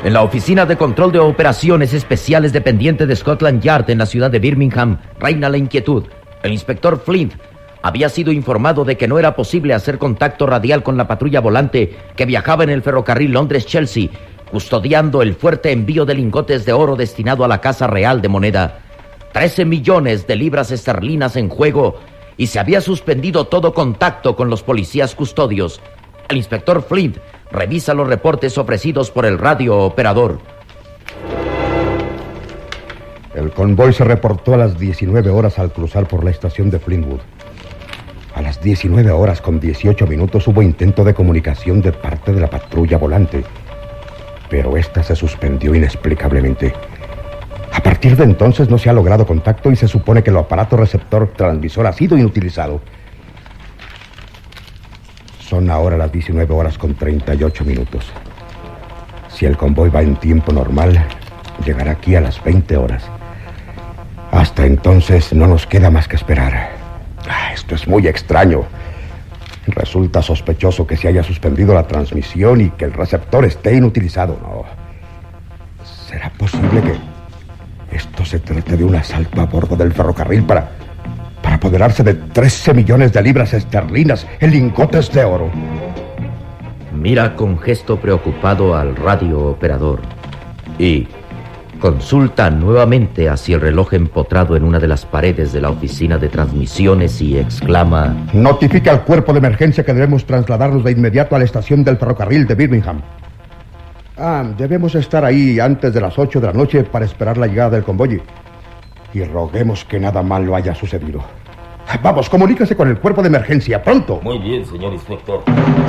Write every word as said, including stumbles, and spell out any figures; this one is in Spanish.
En la oficina de control de operaciones especiales dependiente de Scotland Yard en la ciudad de Birmingham, reina la inquietud. El inspector Flint había sido informado de que no era posible hacer contacto radial con la patrulla volante que viajaba en el ferrocarril Londres-Chelsea, custodiando el fuerte envío de lingotes de oro destinado a la Casa Real de Moneda. Trece millones de libras esterlinas en juego, y se había suspendido todo contacto con los policías custodios. El inspector Flint revisa los reportes ofrecidos por el radiooperador. El convoy se reportó a las diecinueve horas al cruzar por la estación de Flintwood. A las diecinueve horas con dieciocho minutos hubo intento de comunicación de parte de la patrulla volante, pero esta se suspendió inexplicablemente. A partir de entonces no se ha logrado contacto y se supone que el aparato receptor transmisor ha sido inutilizado. Son ahora las diecinueve horas con treinta y ocho minutos. Si el convoy va en tiempo normal, llegará aquí a las veinte horas. Hasta entonces no nos queda más que esperar. Ah, esto es muy extraño. Resulta sospechoso que se haya suspendido la transmisión y que el receptor esté inutilizado. No. ¿Será posible que esto se trate de un asalto a bordo del ferrocarril para... para apoderarse de trece millones de libras esterlinas en lingotes de oro? Mira con gesto preocupado al radiooperador y consulta nuevamente hacia el reloj empotrado en una de las paredes de la oficina de transmisiones y exclama: notifica al cuerpo de emergencia que debemos trasladarnos de inmediato a la estación del ferrocarril de Birmingham. Ah, debemos estar ahí antes de las ocho de la noche para esperar la llegada del convoy. Y roguemos que nada malo haya sucedido. Vamos, comuníquese con el cuerpo de emergencia, pronto. Muy bien, señor inspector.